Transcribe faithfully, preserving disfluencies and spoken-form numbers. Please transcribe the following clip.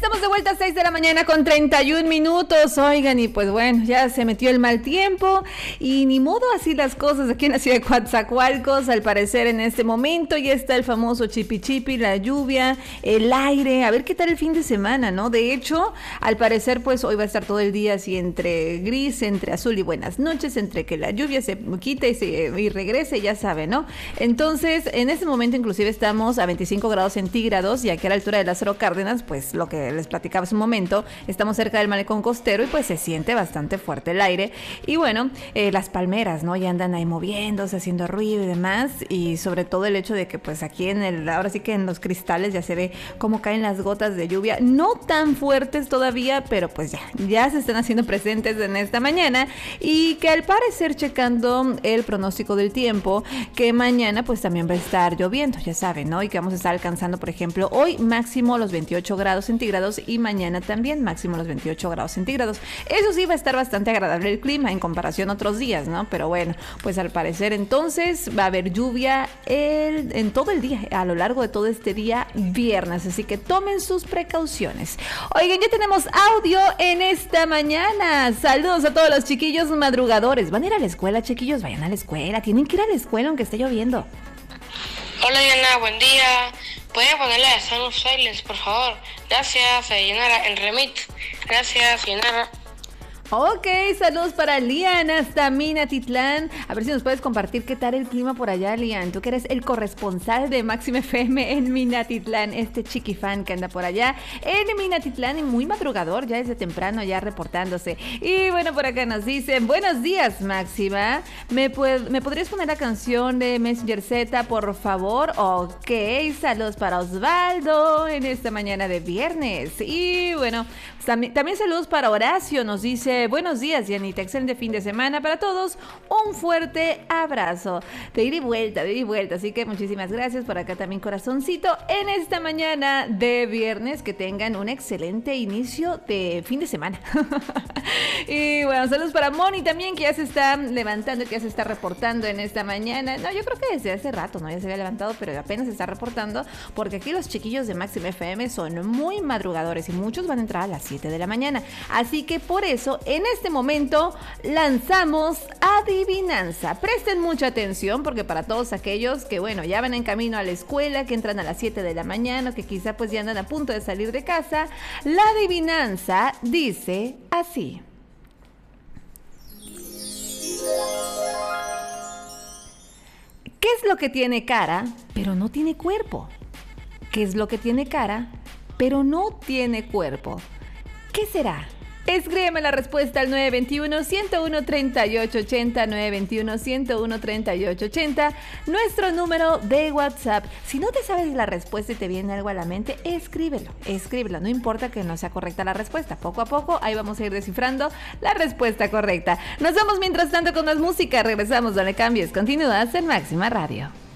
Estamos de vuelta a seis de la mañana con treinta y un minutos, oigan, y pues bueno, ya se metió el mal tiempo y ni modo, así las cosas aquí en la ciudad de Coatzacoalcos, al parecer en este momento ya está el famoso chipi chipi, la lluvia, el aire, a ver qué tal el fin de semana, ¿no? De hecho, al parecer pues hoy va a estar todo el día así entre gris, entre azul y buenas noches, entre que la lluvia se quita y, se, y regrese, ya saben, ¿no? Entonces, en este momento inclusive estamos a veinticinco grados centígrados y aquí a la altura de Lázaro Cárdenas, pues lo que les platicaba hace un momento, estamos cerca del malecón costero y pues se siente bastante fuerte el aire y bueno, eh, las palmeras, ¿no? Ya andan ahí moviéndose, haciendo ruido y demás, y sobre todo el hecho de que pues aquí en el, ahora sí que en los cristales ya se ve cómo caen las gotas de lluvia, no tan fuertes todavía, pero pues ya, ya se están haciendo presentes en esta mañana y que al parecer checando el pronóstico del tiempo, que mañana pues también va a estar lloviendo, ya saben, ¿no? Y que vamos a estar alcanzando, por ejemplo, hoy máximo los veintiocho grados centígrados y mañana también máximo los veintiocho grados centígrados. Eso sí va a estar bastante agradable el clima en comparación a otros días, ¿no? Pero bueno, pues al parecer entonces va a haber lluvia el, en todo el día, a lo largo de todo este día viernes, así que tomen sus precauciones. Oigan, ya tenemos audio en esta mañana. Saludos a todos los chiquillos madrugadores. ¿Van a ir a la escuela, chiquillos? Vayan a la escuela, tienen que ir a la escuela aunque esté lloviendo. Hola Diana, buen día. ¿Pueden ponerle a Sound of Silence, por favor? Gracias, Yanara, en remit. Gracias, Yanara. Ok, saludos para Lian hasta Minatitlán. A ver si nos puedes compartir qué tal el clima por allá, Lian. Tú que eres el corresponsal de Máxima F M en Minatitlán, este chiquifan que anda por allá en Minatitlán y muy madrugador, ya desde temprano ya reportándose. Y bueno, por acá nos dicen, buenos días, Máxima. ¿Me, ¿Me podrías poner la canción de Messenger Z, por favor? Ok, saludos para Osvaldo en esta mañana de viernes. Y bueno, también, también saludos para Horacio, nos dice, buenos días, Yanita, excelente fin de semana para todos, un fuerte abrazo, de ida y vuelta, de ida y vuelta, así que muchísimas gracias, por acá también corazoncito, en esta mañana de viernes, que tengan un excelente inicio de fin de semana. Y bueno, saludos para Moni también, que ya se está levantando, que ya se está reportando en esta mañana, no, yo creo que desde hace rato, ¿no? Ya se había levantado, pero apenas se está reportando, porque aquí los chiquillos de Máxima F M son muy madrugadores y muchos van a entrar a las siete de la mañana, así que por eso en este momento lanzamos adivinanza. Presten mucha atención porque para todos aquellos que bueno, ya van en camino a la escuela, que entran a las siete de la mañana, que quizá pues ya andan a punto de salir de casa, la adivinanza dice así: ¿qué es lo que tiene cara pero no tiene cuerpo? ¿Qué es lo que tiene cara pero no tiene cuerpo? ¿Qué será? Escríbeme la respuesta al nueve veintiuno, ciento uno, treinta y ocho ochenta, nueve veintiuno, ciento uno, treinta y ocho ochenta, nuestro número de WhatsApp. Si no te sabes la respuesta y te viene algo a la mente, escríbelo, escríbelo, no importa que no sea correcta la respuesta. Poco a poco, ahí vamos a ir descifrando la respuesta correcta. Nos vemos mientras tanto con más música, regresamos, no le cambies, continúas en Máxima Radio.